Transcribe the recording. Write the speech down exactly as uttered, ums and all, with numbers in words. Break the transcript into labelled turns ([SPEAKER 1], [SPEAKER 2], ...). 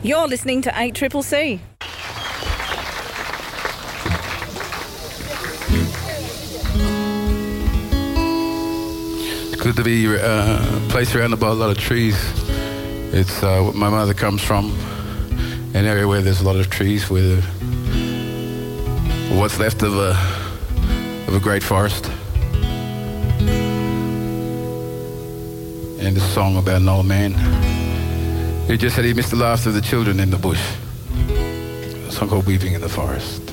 [SPEAKER 1] You're listening to eight C C C.
[SPEAKER 2] It's good to be uh, placed surrounded by a lot of trees. It's uh, where my mother comes from, an area where there's a lot of trees, where what's left of a of a great forest. And a song about an old man who just said he missed the laughter of the children in the bush. A song called Weeping in the Forest.